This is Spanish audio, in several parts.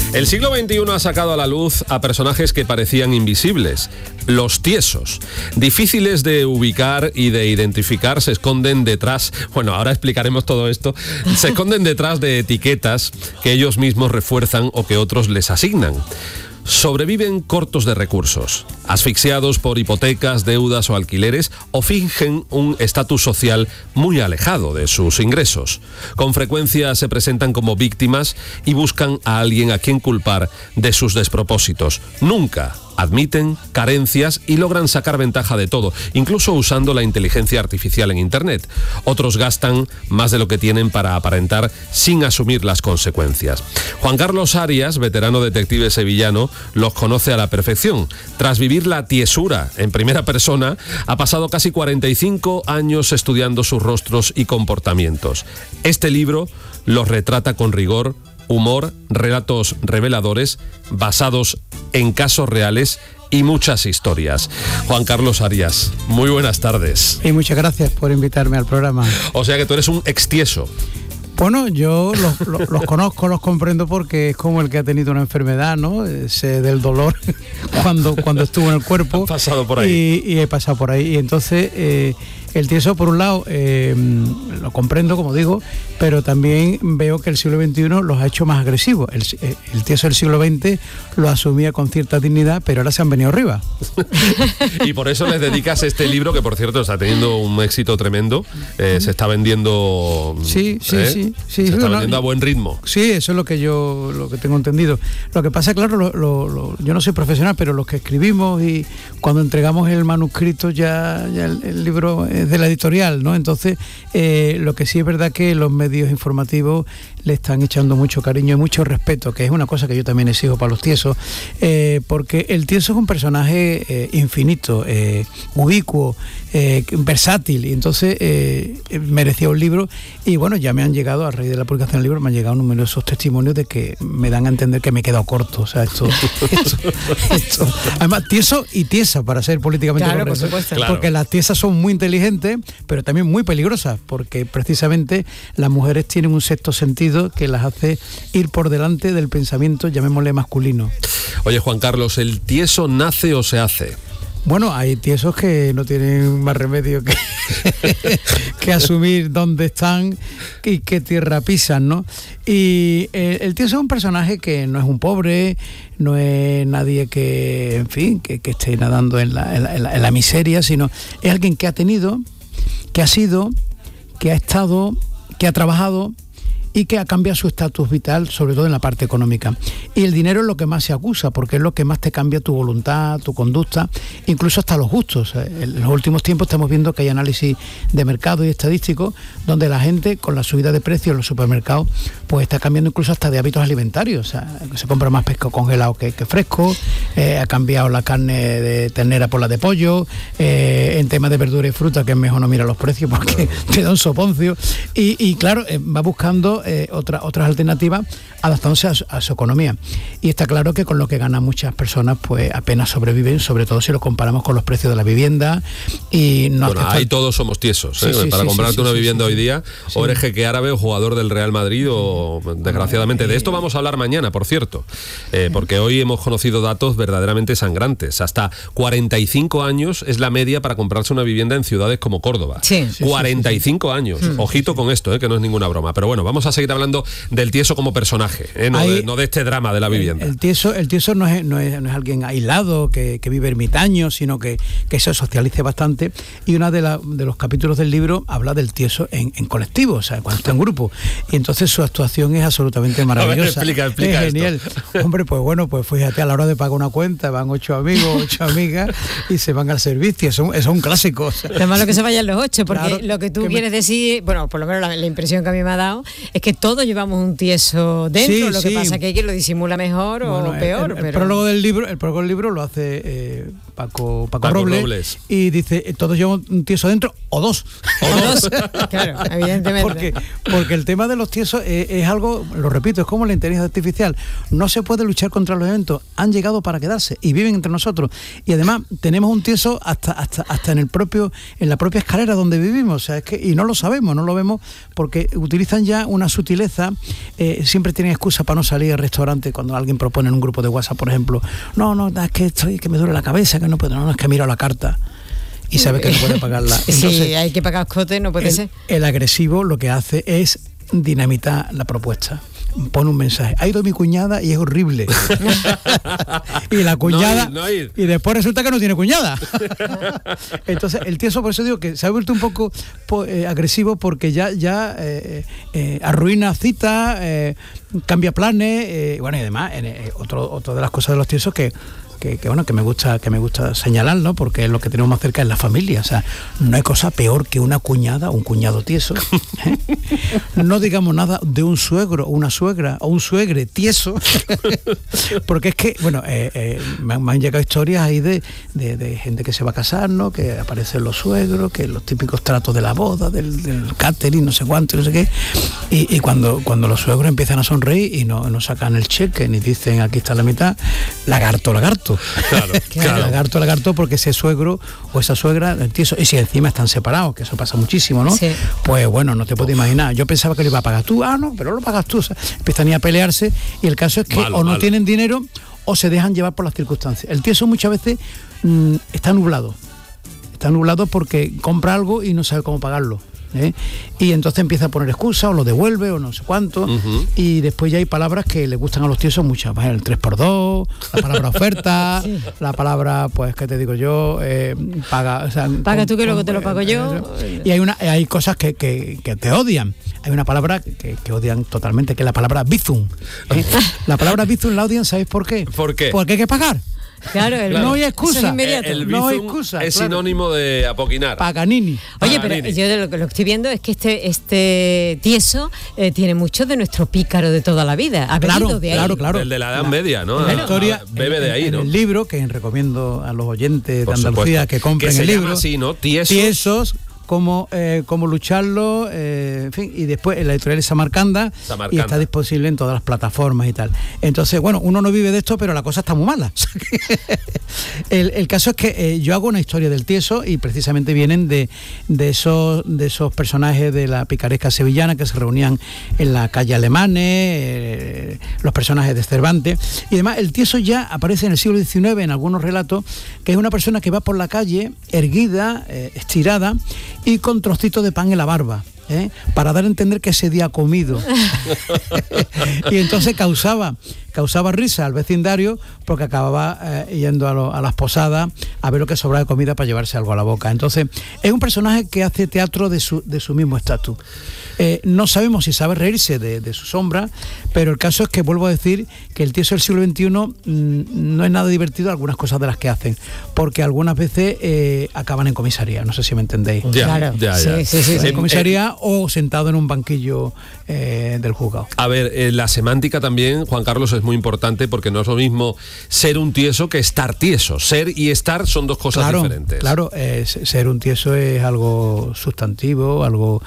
El siglo XXI ha sacado a la luz a personajes que parecían invisibles, los tiesos. Difíciles de ubicar y de identificar, se esconden detrás, bueno, ahora explicaremos todo esto, se esconden detrás de etiquetas que ellos mismos refuerzan o que otros les asignan. Sobreviven cortos de recursos, asfixiados por hipotecas, deudas o alquileres, o fingen un estatus social muy alejado de sus ingresos. Con frecuencia se presentan como víctimas y buscan a alguien a quien culpar de sus despropósitos. Nunca admiten carencias y logran sacar ventaja de todo, incluso usando la inteligencia artificial en Internet. Otros gastan más de lo que tienen para aparentar sin asumir las consecuencias. Juan Carlos Arias, veterano detective sevillano, los conoce a la perfección. Tras vivir la tiesura en primera persona, ha pasado casi 45 años estudiando sus rostros y comportamientos. Este libro los retrata con rigor, humor, relatos reveladores, basados en casos reales y muchas historias. Juan Carlos Arias, muy buenas tardes. Y muchas gracias por invitarme al programa. O sea que tú eres un extieso. Bueno, yo los conozco, los comprendo, porque es como el que ha tenido una enfermedad, ¿no? Sé del dolor cuando estuvo en el cuerpo. He pasado por ahí. Y he pasado por ahí. Y entonces, el tieso, por un lado, lo comprendo, como digo, pero también veo que el siglo XXI los ha hecho más agresivos. El tieso del siglo XX lo asumía con cierta dignidad, pero ahora se han venido arriba. Y por eso les dedicas este libro, que por cierto está teniendo un éxito tremendo. Se está vendiendo... Sí. Se está vendiendo a buen ritmo. Sí, eso es lo que tengo entendido. Lo que pasa, claro, yo no soy profesional, pero los que escribimos y cuando entregamos el manuscrito ya el libro es de la editorial, ¿no? Entonces, lo que sí es verdad que los medios informativos le están echando mucho cariño y mucho respeto, que es una cosa que yo también exijo para los tiesos, porque el tieso es un personaje infinito, ubicuo, versátil, y entonces merecía un libro. Y bueno, ya me han llegado, a raíz de la publicación del libro, me han llegado numerosos testimonios de que me dan a entender que me he quedado corto. O sea, esto además, tieso y tiesa, para ser políticamente correcto. Por supuesto. Claro. Porque las tiesas son muy inteligentes, pero también muy peligrosas, porque precisamente las mujeres tienen un sexto sentido que las hace ir por delante del pensamiento, llamémosle masculino. Oye, Juan Carlos, ¿el tieso nace o se hace? Bueno, hay tiesos que no tienen más remedio que asumir dónde están y qué tierra pisan, ¿no? Y el tieso es un personaje que no es un pobre, no es nadie que, en fin, que esté nadando en la miseria, sino es alguien que ha tenido, que ha sido, que ha estado, que ha trabajado y que ha cambiado su estatus vital, sobre todo en la parte económica. Y el dinero es lo que más se acusa, porque es lo que más te cambia tu voluntad, tu conducta, incluso hasta los gustos. En los últimos tiempos estamos viendo que hay análisis de mercado y estadísticos donde la gente, con la subida de precios en los supermercados, pues está cambiando incluso hasta de hábitos alimentarios. O sea, se compra más pescado congelado que fresco, ha cambiado la carne de ternera por la de pollo, en temas de verdura y fruta, que es mejor no mirar los precios porque te da un soponcio. Y claro, va buscando otras alternativas, adaptándose a su economía. Y está claro que con lo que ganan muchas personas, pues apenas sobreviven, sobre todo si lo comparamos con los precios de la vivienda. Y no, bueno, ahí todos somos tiesos, ¿eh? Para comprarte una vivienda hoy día, o eres jeque árabe o jugador del Real Madrid, o desgraciadamente. De esto vamos a hablar mañana, por cierto, porque hoy hemos conocido datos verdaderamente sangrantes. Hasta 45 años es la media para comprarse una vivienda en ciudades como Córdoba. 45 años. Ojito con esto, que no es ninguna broma. Pero bueno, vamos a seguir hablando del tieso como personaje, no de este drama de la vivienda. El tieso no es alguien aislado que vive ermitaño, sino que se socialice bastante. Y uno de los capítulos del libro habla del tieso en colectivo, o sea, cuando está en grupo. Y entonces su actuación es absolutamente maravillosa. A ver, explica es genial. Hombre, pues bueno, pues fíjate, a la hora de pagar una cuenta van 8 amigos, 8 amigas y se van al servicio. Eso es un clásico. O sea, lo malo que se vayan los 8, porque claro, lo que tú quieres decir, bueno, por lo menos la impresión que a mí me ha dado, es que todos llevamos un tieso dentro, lo que pasa que hay quien lo disimula mejor o peor. El prólogo del libro lo hace Paco Robles, y dice, todos llevan un tieso dentro, o dos. Claro, evidentemente. Porque el tema de los tiesos es algo, lo repito, es como la inteligencia artificial. No se puede luchar contra los eventos, han llegado para quedarse y viven entre nosotros. Y además tenemos un tieso hasta en la propia escalera donde vivimos, o sea, y no lo sabemos, no lo vemos, porque utilizan ya una sutileza, siempre tienen excusa para no salir al restaurante cuando alguien propone en un grupo de WhatsApp, por ejemplo, no, es que me duele la cabeza, que no puedo, no, es que miro la carta. Y sabe que no puede pagarla. Entonces, sí, hay que pagar cote, no puede ser. El agresivo lo que hace es dinamitar la propuesta. Pone un mensaje, ha ido mi cuñada y es horrible. Y la cuñada no ir. Y después resulta que no tiene cuñada. Entonces el tieso, por eso digo que se ha vuelto un poco agresivo, porque ya arruina citas, cambia planes, bueno, y además otra de las cosas de los tiesos que me gusta señalar, ¿no? Porque lo que tenemos más cerca es la familia. O sea, no hay cosa peor que una cuñada o un cuñado tieso. No digamos nada de un suegro o una suegra o un suegre tieso. Porque es que, bueno, me han llegado historias ahí de gente que se va a casar, ¿no? Que aparecen los suegros, que los típicos tratos de la boda, del catering, no sé cuánto, no sé qué. Y cuando los suegros empiezan a sonreír y no sacan el cheque, ni dicen aquí está la mitad, lagarto. Claro. Lagarto, porque ese suegro o esa suegra, el tieso, y si encima están separados, que eso pasa muchísimo, ¿no? Sí. Pues bueno, no te puedes imaginar. Yo pensaba que lo iba a pagar tú, no, pero lo pagas tú. O sea, empiezan a pelearse, y el caso es que no tienen dinero o se dejan llevar por las circunstancias. El tieso muchas veces está nublado porque compra algo y no sabe cómo pagarlo. Y entonces empieza a poner excusas o lo devuelve o no sé cuánto. Y después ya hay palabras que le gustan a los tiesos muchas, el 3x2, la palabra oferta, sí. La palabra, pues, ¿qué te digo yo? Paga, o sea, paga tú que luego te lo pago yo. Y hay cosas que te odian. Hay una palabra que odian totalmente, que es la palabra bizum. La palabra bizum la odian, ¿sabéis por qué? ¿Por qué? Porque hay que pagar. Claro, no hay excusa. El bizum no hay excusa, es sinónimo de apoquinar. Paganini. Oye, pero yo lo que estoy viendo es que este tieso tiene mucho de nuestro pícaro de toda la vida. Ha venido de ahí. Claro. El de la Edad Media, ¿no? La historia bebe de ahí, ¿no? En el libro, que recomiendo a los oyentes de Andalucía que compren el libro. Así, ¿no? Tiesos. Cómo lucharlo, en fin, y después en la editorial es Samarcanda, y está disponible en todas las plataformas y tal. Entonces, bueno, uno no vive de esto, pero la cosa está muy mala. El caso es que yo hago una historia del tieso, y precisamente vienen de esos personajes de la picaresca sevillana que se reunían en la calle Alemanes, los personajes de Cervantes, y además el tieso ya aparece en el siglo XIX en algunos relatos, que es una persona que va por la calle erguida, estirada, y con trocitos de pan en la barba, para dar a entender que ese día ha comido. Y entonces causaba risa al vecindario, porque acababa yendo a las posadas a ver lo que sobraba de comida para llevarse algo a la boca. Entonces es un personaje que hace teatro de su mismo estatus. No sabemos si sabe reírse de su sombra, pero el caso es que, vuelvo a decir, que el tieso del siglo XXI no es nada divertido algunas cosas de las que hacen, porque algunas veces acaban en comisaría, no sé si me entendéis. Ya. Sí. En comisaría o sentado en un banquillo del juzgado. A ver, la semántica también, Juan Carlos, es muy importante, porque no es lo mismo ser un tieso que estar tieso. Ser y estar son dos cosas diferentes. Claro, ser un tieso es algo sustantivo, algo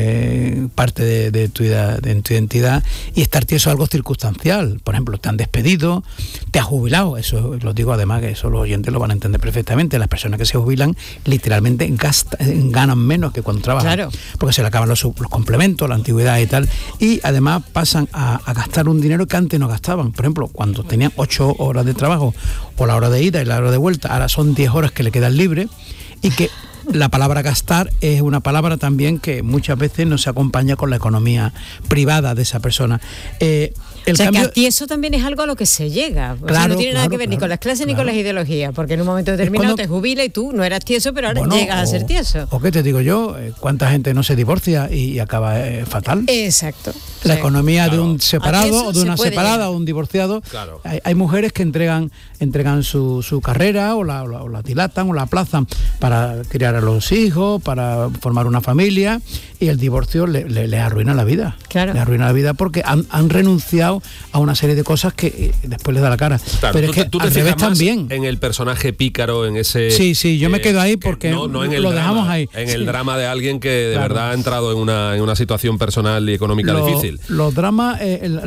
parte de tu identidad, y estar tieso es algo circunstancial. Por ejemplo, te han despedido, te has jubilado, eso lo digo, además que eso los oyentes lo van a entender perfectamente. Las personas que se jubilan literalmente ganan menos que cuando trabajan, claro, porque se le acaban los complementos, la antigüedad y tal, y además pasan a gastar un dinero que antes no gastaban. Por ejemplo, cuando tenían 8 horas de trabajo, o la hora de ida y la hora de vuelta, ahora son 10 horas que le quedan libres, y que la palabra gastar es una palabra también que muchas veces no se acompaña con la economía privada de esa persona. O sea, que a tieso también es algo a lo que se llega. O sea, no tiene nada que ver ni con las clases ni con las ideologías, porque en un momento determinado te jubilas y tú no eras tieso, pero ahora llegas a ser tieso. ¿O qué te digo yo? ¿Cuánta gente no se divorcia y acaba fatal? Exacto. La economía de un separado o de una separada o un divorciado. Claro. Hay mujeres que entregan su carrera o la dilatan o la aplazan para criar a los hijos, para formar una familia, y el divorcio le arruina la vida. Claro. Le arruina la vida porque han renunciado acostumbrado a una serie de cosas que después le da la cara. Claro, pero es que tú al revés también. En el personaje pícaro, en ese... Sí, yo me quedo ahí porque no en el lo drama, dejamos ahí. En el drama de alguien que de verdad ha entrado en una situación personal y económica difícil. Los dramas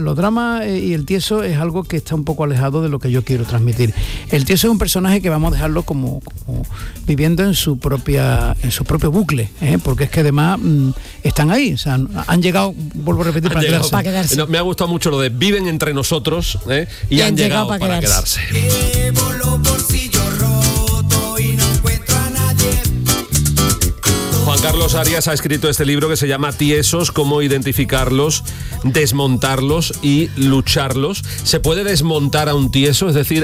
y el tieso es algo que está un poco alejado de lo que yo quiero transmitir. El tieso es un personaje que vamos a dejarlo como viviendo en su propio bucle, porque es que además están ahí, o sea, han llegado, vuelvo a repetir, para quedarse. No, me ha gustado mucho lo de viven entre nosotros, y han llegado para quedarse. Llevo los bolsillos rotos y no encuentro a nadie. Juan Carlos Arias ha escrito este libro que se llama Tiesos, cómo identificarlos, desmontarlos y lucharlos. ¿Se puede desmontar a un tieso? Es decir,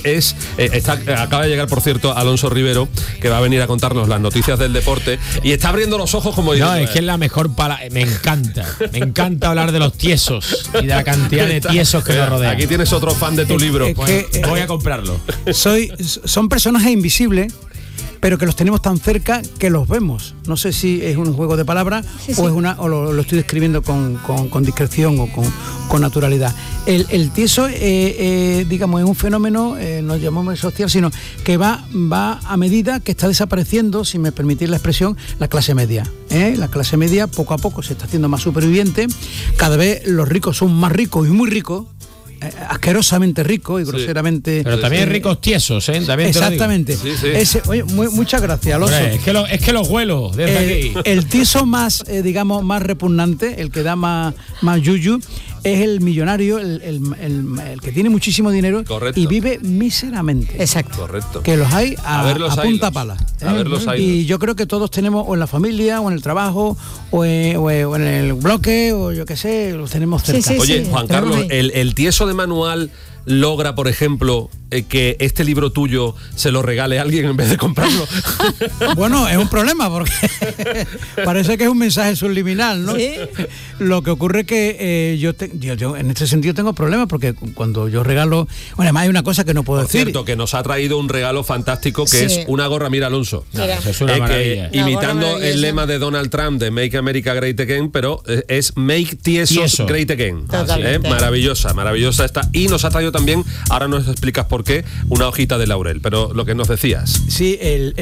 acaba de llegar, por cierto, Alonso Rivero, que va a venir a contarnos las noticias del deporte, y está abriendo los ojos como diciendo... No, es que es la mejor Me encanta hablar de los tiesos y de la cantidad de tiesos que nos rodean. Aquí tienes otro fan de tu libro. Voy a comprarlo. Son personajes invisibles, pero que los tenemos tan cerca que los vemos. No sé si es un juego de palabras o lo estoy describiendo con discreción o con naturalidad. El tieso, digamos, es un fenómeno, no llamamos social, sino que va a medida que está desapareciendo, si me permitís la expresión, la clase media. La clase media poco a poco se está haciendo más superviviente, cada vez los ricos son más ricos y muy ricos, asquerosamente ricos y groseramente... Pero también ricos tiesos, también exactamente. Sí. Oye, muchas gracias, Alonso. Hombre, es que los huelo desde aquí. El tieso más, digamos, más repugnante, el que da más yuyu, es el millonario, el que tiene muchísimo dinero. Correcto. Y vive míseramente. Exacto. Correcto. Que los hay a punta pala. A ver los hilos. Y yo creo que todos tenemos, o en la familia, o en el trabajo, o en el bloque, o yo qué sé, los tenemos cerca. Sí, Oye, Juan Carlos, el tieso de manual logra, por ejemplo, que este libro tuyo se lo regale a alguien en vez de comprarlo. Bueno, es un problema porque parece que es un mensaje subliminal, ¿no? ¿Sí? Lo que ocurre es que yo en este sentido tengo problemas porque cuando yo regalo... Bueno, además hay una cosa que no puedo decir. Cierto, que nos ha traído un regalo fantástico que es una gorra, mira, Alonso. Mira. Eso es una maravilla. Imitando el lema de Donald Trump de Make America Great Again, pero es Make Tiesos Great Again. Maravillosa esta. Y nos ha traído también, ahora nos explicas por qué, una hojita de laurel, pero lo que nos decías. Sí,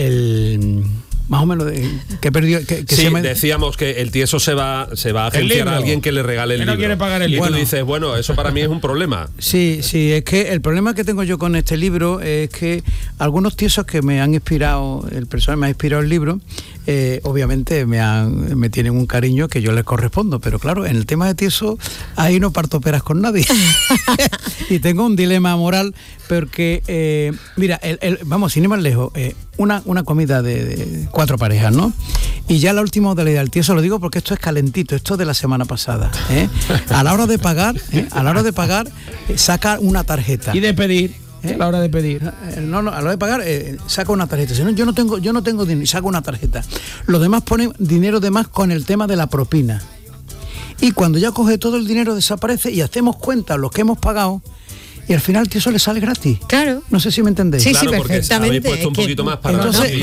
más o menos que perdió decíamos que el tieso se va a agenciar a alguien que le regale el libro. No quiere pagar el libro. Y tú dices, bueno, eso para mí es un problema. Sí, es que el problema que tengo yo con este libro es que algunos tiesos que me han inspirado, el personaje me ha inspirado el libro, obviamente me tienen un cariño que yo les correspondo, pero claro, en el tema de tieso ahí no parto peras con nadie. Y tengo un dilema moral porque, mira, vamos, sin ir más lejos, una comida de 4 parejas, ¿no? Y ya la última modalidad, el tieso, lo digo porque esto es calentito, esto es de la semana pasada, A la hora de pagar, saca una tarjeta. Y de pedir. A la hora de pedir. No, a la hora de pagar saca una tarjeta. Si no, yo no tengo dinero y saco una tarjeta. Los demás ponen dinero de más con el tema de la propina. Y cuando ya coge todo el dinero desaparece y hacemos cuenta los que hemos pagado. Y al final eso le sale gratis. Claro. No sé si me entendéis. Sí, claro, perfectamente. Habéis puesto un poquito más para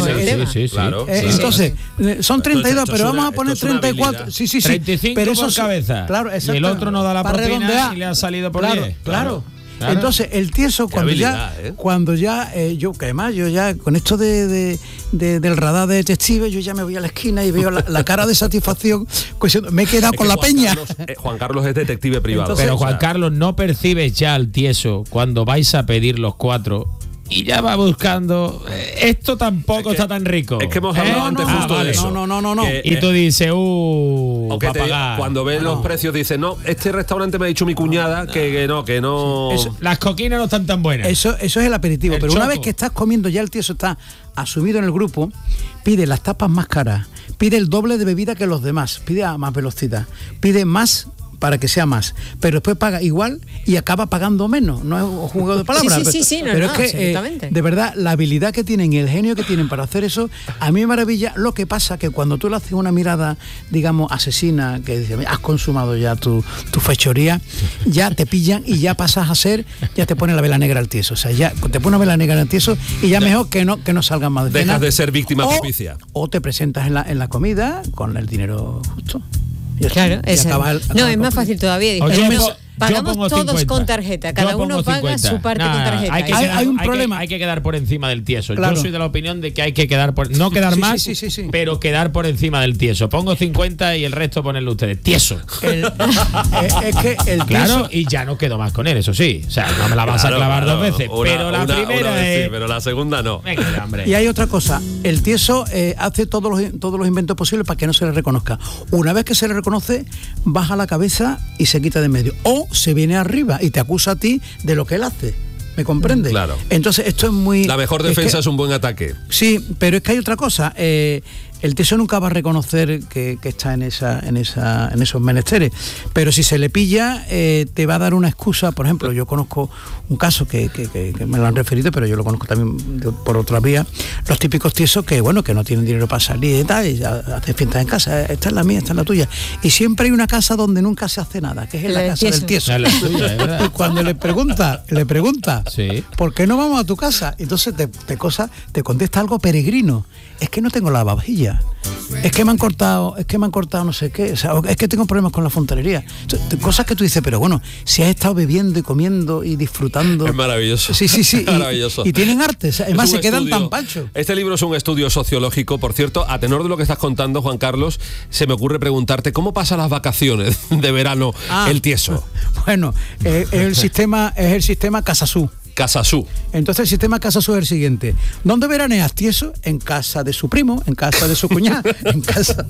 entonces, son 32, pero vamos a poner 34. Sí. 35 pero por cabeza. Claro, y el otro no da la propina y le ha salido por 10. Claro. Entonces el tieso cuando ya yo que además yo ya con esto del radar de detective yo ya me voy a la esquina y veo la cara de satisfacción, me he quedado con la peña. Juan Carlos es detective privado. Entonces, pero Juan Carlos, no percibes ya al tieso cuando vais a pedir los 4 y ya va buscando, esto tampoco está tan rico. Es que hemos hablado antes justo de eso. No. Y tú dices, o que cuando ves los precios dices, no, este restaurante me ha dicho mi cuñada que no. Las coquinas no están tan buenas. Eso es el aperitivo, pero una vez que estás comiendo, ya el tieso está asumido en el grupo, pide las tapas más caras, pide el doble de bebida que los demás, pide a más velocidad, pide más para que sea más, pero después paga igual y acaba pagando menos. No es un juego de palabras. Pero es que de verdad la habilidad que tienen y el genio que tienen para hacer eso, a mí me maravilla. Lo que pasa que cuando tú le haces una mirada, digamos, asesina, que dice, has consumado ya tu fechoría, ya te pillan y ya pasas a ser, ya te pone la vela negra al tieso. O sea, ya te pone una vela negra al tieso y ya mejor que no salgan más de dejas de ser víctima propicia. O te presentas en la comida con el dinero justo. Claro, es más fácil todavía. Pagamos pongo todos 50. con tarjeta, cada Yo pongo uno paga 50. su parte con tarjeta. Hay un problema. Hay que quedar por encima del tieso. Claro. Yo soy de la opinión de que hay que quedar por... No quedar más, sí. pero quedar por encima del tieso. Pongo 50 y el resto ponerlo ustedes. Tieso. Es que el Claro, tieso... y ya no quedo más con él, eso sí. O sea, no me la vas a clavar dos veces. Pero la primera vez es... sí, pero la segunda no. Venga, hombre. Y hay otra cosa, el tieso hace todos los inventos posibles para que no se le reconozca. Una vez que se le reconoce, baja la cabeza y se quita de medio. O se viene arriba y te acusa a ti de lo que él hace. ¿Me comprende? Claro. Entonces esto es muy... La mejor defensa es un buen ataque. Sí, pero es que hay otra cosa. El tieso nunca va a reconocer que está en esos menesteres, pero si se le pilla, te va a dar una excusa. Por ejemplo, yo conozco un caso que me lo han referido, pero yo lo conozco también por otra vía. Los típicos tiesos que, bueno, que no tienen dinero para salir y tal, y hacen fiestas en casa. Esta es la mía, esta es la tuya. Y siempre hay una casa donde nunca se hace nada, que es en la casa del tieso. La tuya, es verdad. Y cuando le pregunta, Sí. ¿por qué no vamos a tu casa? Entonces te contesta algo peregrino. Es que no tengo la vajilla. Es que me han cortado no sé qué. O sea, es que tengo problemas con la fontanería. Cosas que tú dices, pero bueno, si has estado bebiendo y comiendo y disfrutando. Es maravilloso. Sí. Maravilloso. Y tienen arte. O sea, además se quedan tan panchos. Este libro es un estudio sociológico. Por cierto, a tenor de lo que estás contando, Juan Carlos, se me ocurre preguntarte cómo pasa las vacaciones de verano el tieso. Bueno, es el sistema Casasú. Casasú. Entonces el sistema Casasú es el siguiente. ¿Dónde veraneas, tieso? En casa de su primo, en casa de su cuñada, en casa...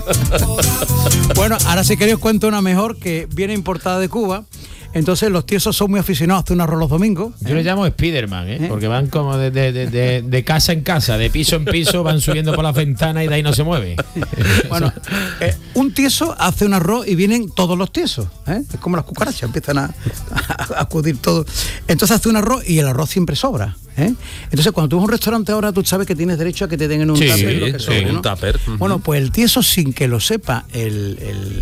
Bueno, ahora si queréis os cuento una mejor que viene importada de Cuba. Entonces los tiesos son muy aficionados a hacer un arroz los domingos. Yo le llamo Spiderman, porque van como de casa en casa, de piso en piso, van subiendo por las ventanas y de ahí no se mueve. Bueno, un tieso hace un arroz y vienen todos los tiesos. Es como las cucarachas, empiezan a acudir todos. Entonces hace un arroz y el arroz siempre sobra. Entonces cuando tú vas a un restaurante ahora, tú sabes que tienes derecho a que te den en un tupper lo que sobre, ¿no? Un tupper. Bueno, pues el tieso, sin que lo sepa el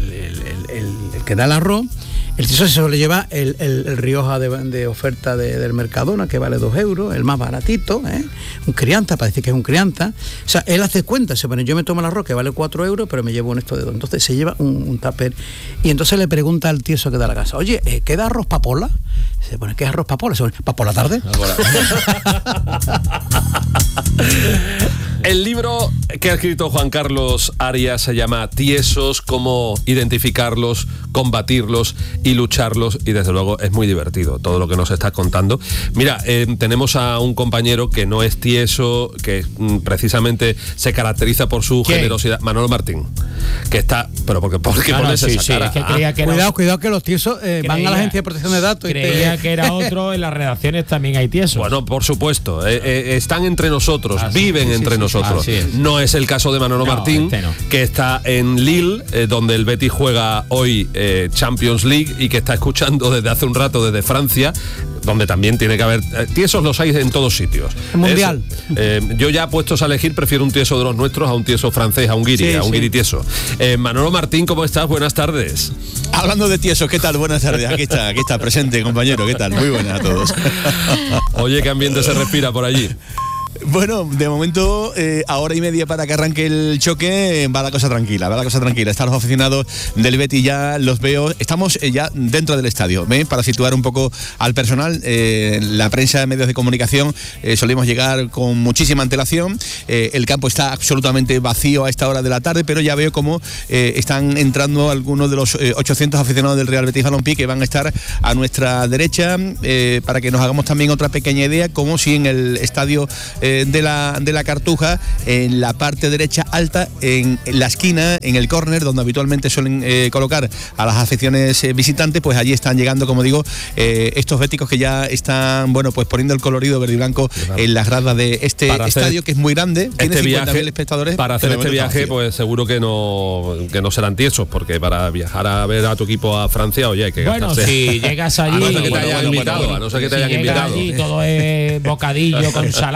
que da el arroz, el tieso se suele llevar el Rioja de oferta del Mercadona, que vale 2 euros, el más baratito, un crianta, para decir que es un crianta. O sea, él hace cuenta, se pone, yo me tomo el arroz que vale 4 euros, pero me llevo un esto de 2. Entonces se lleva un tupper y entonces le pregunta al tieso que da la casa, oye, ¿queda arroz papola? Se pone, ¿qué es arroz papola? Se pone, ¿para por la tarde? El libro que ha escrito Juan Carlos Arias se llama Tiesos, cómo identificarlos, combatirlos y lucharlos, y desde luego es muy divertido todo lo que nos está contando. Mira, tenemos a un compañero que no es tieso, que precisamente se caracteriza por su generosidad, Manolo Martín, que está, pero ¿por qué pones esa cara? Es que creía que cuidado que los tiesos van a la Agencia de Protección de Datos. Creía que era otro, en las redacciones también hay tiesos. Bueno, por supuesto, están entre nosotros, viven entre nosotros. No es el caso de Manolo Martín, que está en Lille, donde el Betis juega hoy Champions League y que está escuchando desde hace un rato desde Francia, donde también tiene que haber tiesos, los hay en todos sitios. El mundial. Yo ya puestos a elegir prefiero un tieso de los nuestros a un tieso francés, a un guiri tieso. Manolo Martín, ¿cómo estás? Buenas tardes. Hablando de tiesos, ¿qué tal? Buenas tardes. Aquí está presente, compañero. ¿Qué tal? Muy buenas a todos. Oye, ¿qué ambiente se respira por allí? Bueno, de momento, a hora y media para que arranque el choque, va la cosa tranquila. Están los aficionados del Betis, ya los veo. Estamos ya dentro del estadio, para situar un poco al personal. La prensa, medios de comunicación, solemos llegar con muchísima antelación. El campo está absolutamente vacío a esta hora de la tarde, pero ya veo cómo están entrando algunos de los 800 aficionados del Real Betis Balompié que van a estar a nuestra derecha, para que nos hagamos también otra pequeña idea, como si en el estadio de la Cartuja, en la parte derecha alta, en la esquina, en el córner, donde habitualmente suelen colocar a las aficiones visitantes, pues allí están llegando, como digo, estos béticos que ya están, bueno, pues poniendo el colorido verde y blanco en las gradas de este estadio, que es muy grande, tiene 50.000 espectadores. Para hacer este viaje, pues seguro que no serán tiesos, porque para viajar a ver a tu equipo a Francia, oye, hay que gastarse. Si llegas allí, a no ser que te hayan invitado, allí todo es bocadillo con salami y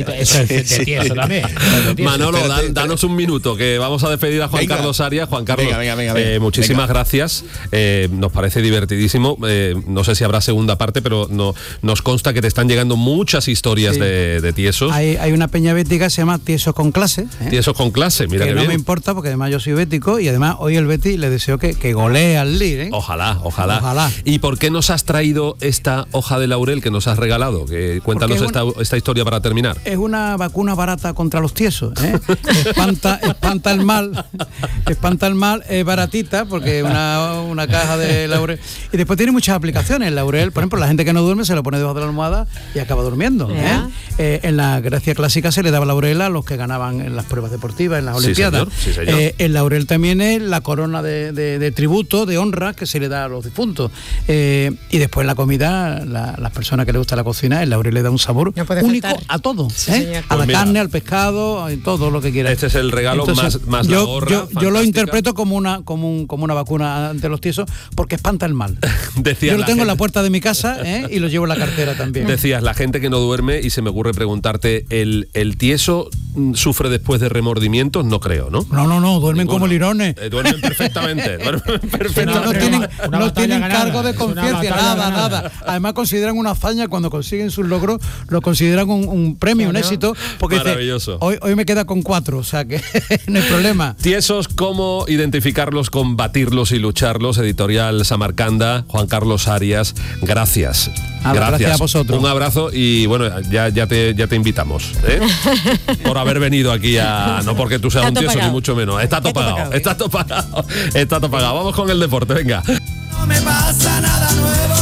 Eso es de tieso también. Manolo, danos un minuto, que vamos a despedir a Juan Carlos Arias. Juan Carlos, venga. muchísimas gracias. Nos parece divertidísimo. No sé si habrá segunda parte, pero nos consta que te están llegando muchas historias de tiesos. Hay una peña bética que se llama Tiesos con clase. Tiesos con clase, mira que no bien. me importa, porque además yo soy bético y además hoy el Betis le deseo que golee al Lille. Ojalá. ¿Y por qué nos has traído esta hoja de laurel que nos has regalado? Cuéntanos esta historia para terminar. Es una vacuna barata contra los tiesos. Espanta el mal. Espanta el mal, es baratita porque una caja de laurel. Y después tiene muchas aplicaciones. El laurel, por ejemplo, la gente que no duerme se lo pone debajo de la almohada y acaba durmiendo. En la Grecia clásica se le daba laurel a los que ganaban en las pruebas deportivas, en las Olimpiadas. Sí, señor. El laurel también es la corona de tributo, de honra que se le da a los difuntos. Y después en la comida, las personas que les gusta la cocina, el laurel le da un sabor único a todo. A la carne, al pescado, a todo lo que quieras. Este es el regalo. Entonces, más la gorra. Yo lo interpreto como una vacuna ante los tiesos porque espanta el mal. Yo lo tengo en la puerta de mi casa y lo llevo en la cartera también. Decías, la gente que no duerme, y se me ocurre preguntarte, ¿el tieso sufre después de remordimientos? No creo, ¿no? No, duermen como lirones. Duermen perfectamente. No tienen cargo de conciencia, nada. Además consideran una hazaña cuando consiguen sus logros, lo consideran un premio, un éxito, porque maravilloso. Hoy me queda con 4, o sea que no hay problema. Tiesos, ¿cómo identificarlos, combatirlos y lucharlos? Editorial Samarcanda, Juan Carlos Arias, gracias. Gracias a vosotros. Un abrazo y bueno, ya te invitamos, por haber venido aquí no porque tú seas un tieso ni mucho menos. Está todo pagado. Vamos con el deporte, venga. No me pasa nada nuevo.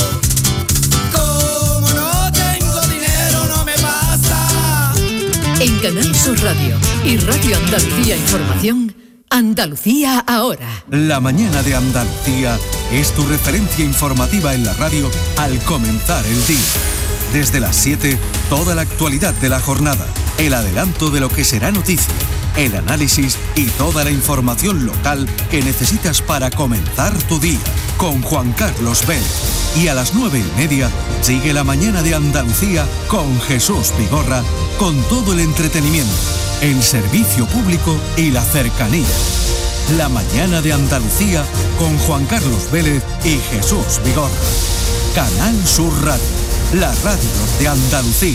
Como no tengo dinero, no me pasa. En Canal Sur Radio y Radio Andalucía Información, Andalucía ahora. La mañana de Andalucía es tu referencia informativa en la radio al comenzar el día. Desde las 7, toda la actualidad de la jornada, el adelanto de lo que será noticia, el análisis y toda la información local que necesitas para comenzar tu día, con Juan Carlos Vélez. Y a las 9:30 sigue la mañana de Andalucía con Jesús Vigorra, con todo el entretenimiento, el servicio público y la cercanía. La mañana de Andalucía con Juan Carlos Vélez y Jesús Vigorra. Canal Sur Radio, la radio de Andalucía.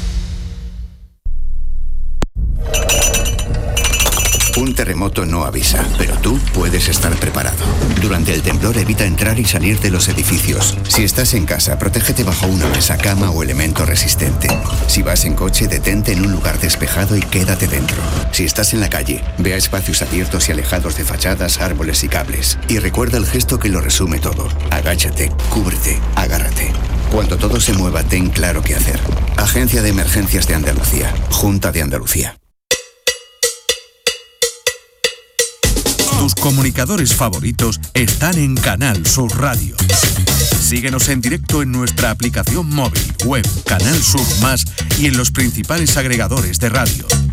Un terremoto no avisa, pero tú puedes estar preparado. Durante el temblor evita entrar y salir de los edificios. Si estás en casa, protégete bajo una mesa, cama o elemento resistente. Si vas en coche, detente en un lugar despejado y quédate dentro. Si estás en la calle, ve a espacios abiertos y alejados de fachadas, árboles y cables. Y recuerda el gesto que lo resume todo. Agáchate, cúbrete, agárrate. Cuando todo se mueva, ten claro qué hacer. Agencia de Emergencias de Andalucía. Junta de Andalucía. Tus comunicadores favoritos están en Canal Sur Radio. Síguenos en directo en nuestra aplicación móvil, web, Canal Sur Más y en los principales agregadores de radio.